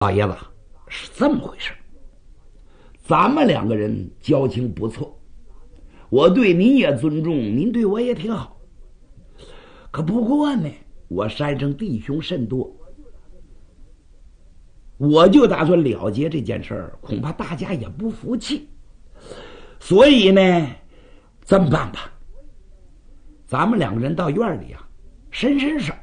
老爷子，是这么回事，咱们两个人交情不错，我对您也尊重，您对我也挺好。可不过呢，我山上弟兄甚多，我就打算了结这件事儿，恐怕大家也不服气。所以呢，这么办吧，咱们两个人到院里啊，伸伸手，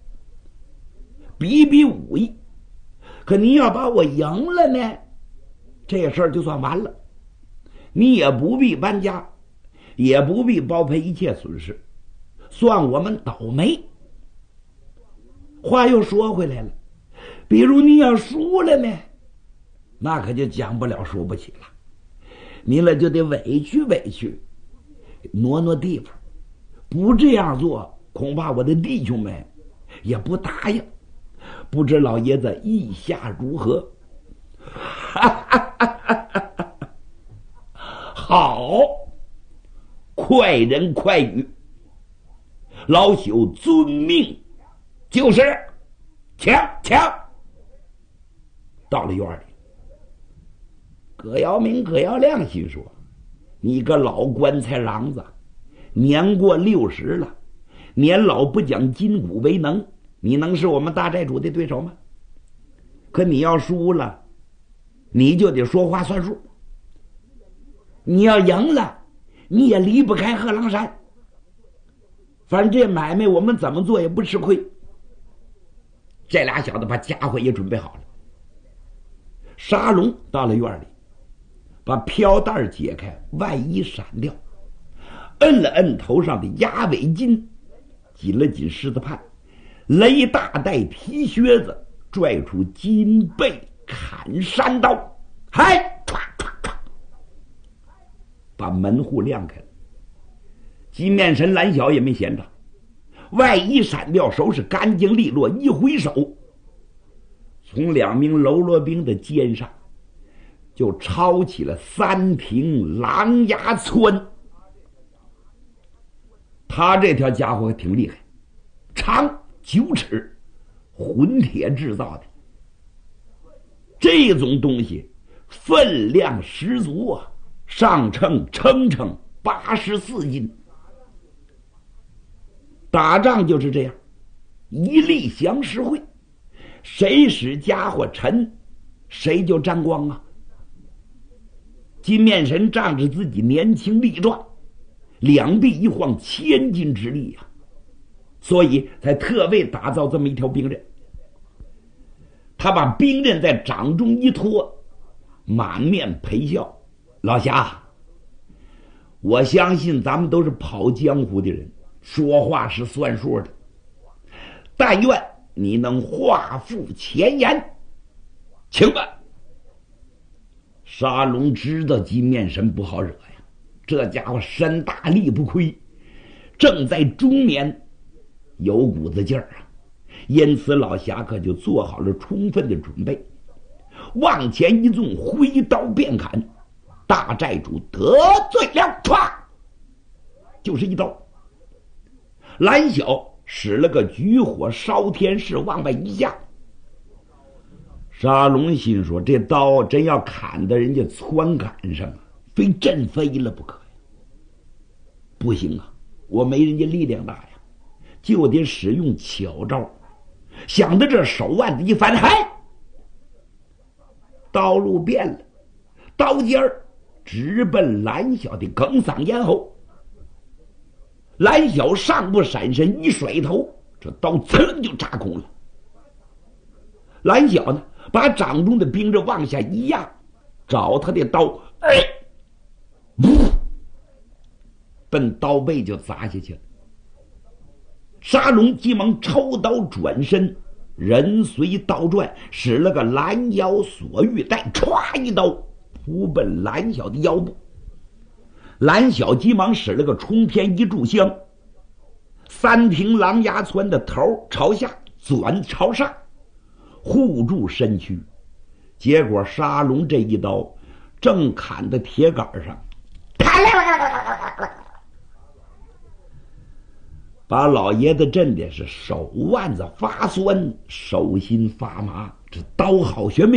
比比武艺。可你要把我赢了呢，这事儿就算完了，你也不必搬家，也不必包赔一切损失，算我们倒霉。话又说回来了，比如你要输了呢，那可就讲不了输不起了，你了就得委屈委屈，挪挪地方。不这样做，恐怕我的弟兄们也不答应。不知老爷子意下如何？好，快人快语，老朽遵命，就是。抢！到了院里，葛耀明、葛耀亮心说：“你个老棺材瓤子，年过60了，年老不讲筋骨为能，你能是我们大寨主的对手吗？可你要输了，你就得说话算数；你要赢了，你也离不开贺狼山。反正这买卖我们怎么做也不吃亏。”这俩小子把家伙也准备好了。沙龙到了院里，把飘带解开，外衣闪掉，摁了摁头上的鸭尾巾，紧了紧狮子畔，勒大带皮靴子，拽出金背砍山刀，嗨，唰唰唰，把门户亮开了。金面神蓝小也没闲着，外衣闪掉，手是干净利落，一挥手，从2名喽啰兵的肩上就抄起了3挺狼牙窜。他这条家伙挺厉害，长9尺，混铁制造的，这种东西分量十足啊，上称84斤。打仗就是这样，一力降十会，谁使家伙沉，谁就沾光啊。金面神仗着自己年轻力壮，两臂一晃1000斤之力啊，所以才特为打造这么一条兵刃。他把兵刃在掌中一托，满面陪笑：“老侠，我相信咱们都是跑江湖的人，说话是算数的，但愿你能话付前言，请吧。”沙龙知道金面神不好惹呀，这家伙身大力不亏，正在中年，有股子劲儿啊，因此老侠客就做好了充分的准备，往前一纵，挥刀便砍。大寨主得罪了，唰，就是一刀。蓝小使了个举火烧天式，往外一下。沙龙心说，这刀真要砍到人家窜杆上，非震飞了不可呀！不行啊，我没人家力量大呀，就得使用巧招。想到这，手腕子一翻，嗨，刀路变了，刀尖儿直奔蓝小的哽嗓咽喉。蓝小上不闪身，一甩头，这刀噌就扎空了。蓝小呢，把掌中的兵刃往下一压，找他的刀，奔刀背就砸下去了。沙龙急忙抽刀转身，人随刀转，使了个拦腰锁玉带，歘一刀扑奔蓝小的腰部。蓝小急忙使了个冲天一炷香，3挺狼牙窜的头朝下，转朝上，护住身躯。结果沙龙这一刀正砍在铁杆上， 把老爷子震的是手腕子发酸，手心发麻，这刀好悬命。